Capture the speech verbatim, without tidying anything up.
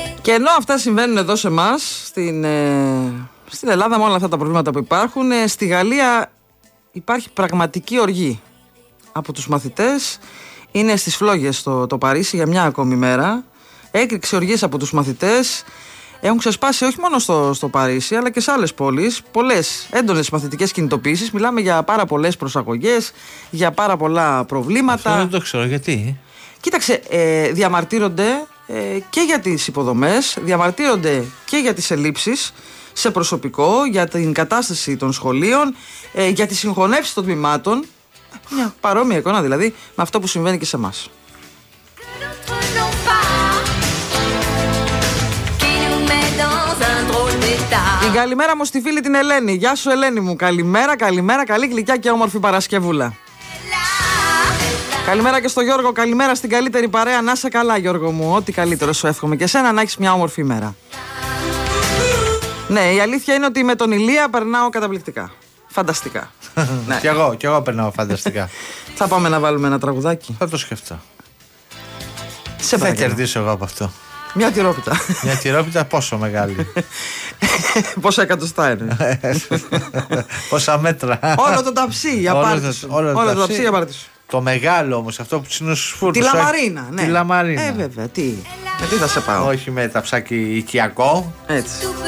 Και ενώ αυτά συμβαίνουν εδώ σε εμάς, στην, ε, στην Ελλάδα, με όλα αυτά τα προβλήματα που υπάρχουν, ε, στη Γαλλία υπάρχει πραγματική οργή από τους μαθητές. Είναι στις φλόγες το, το Παρίσι για μια ακόμη μέρα. Έκρηξη οργής από τους μαθητές. Έχουν ξεσπάσει όχι μόνο στο, στο Παρίσι, αλλά και σε άλλες πόλεις. Πολλές έντονες μαθητικές κινητοποιήσεις. Μιλάμε για πάρα πολλές προσαγωγές, για πάρα πολλά προβλήματα. Αυτό δεν το ξέρω γιατί. Κοίταξε, ε, διαμαρτύρονται ε, και για τις υποδομές, διαμαρτύρονται και για τις ελλείψεις σε προσωπικό, για την κατάσταση των σχολείων, ε, για τις συγχωνεύσεις των τμήματων. Μια παρόμοια εικόνα δηλαδή με αυτό που συμβαίνει και σε εμάς. Την καλημέρα μου στη φίλη την Ελένη. Γεια σου Ελένη μου. Καλημέρα, καλημέρα, καλή γλυκιά και όμορφη Παρασκευούλα. Καλημέρα και στο Γιώργο, καλημέρα στην καλύτερη παρέα. Να είσαι καλά Γιώργο μου, ό,τι καλύτερο σου εύχομαι και εσένα να έχεις μια όμορφη ημέρα. Ναι, η αλήθεια είναι ότι με τον Ηλία περνάω καταπληκτικά. Φανταστικά. Ναι. Κι εγώ, κι εγώ περνάω φανταστικά. Θα πάμε να βάλουμε ένα τραγουδάκι. Θα το σκεφτώ. Σε θα κερδίσω εγώ από αυτό. Μια τυρόπιτα. Μια τυρόπιτα πόσο μεγάλη? Πόσα εκατοστά είναι? Πόσα μέτρα? Όλο το ταψί για πάρτι σου. Όλο το ταψί για πάρτι σου. Το μεγάλο όμως, αυτό που είναι στους φούρνους. Τη λαμαρίνα, ναι. Τη λαμαρίνα. Ε, βέβαια, τι. Με τι θα σε πάω? Όχι με ταψάκι οικιακό. Έτσι.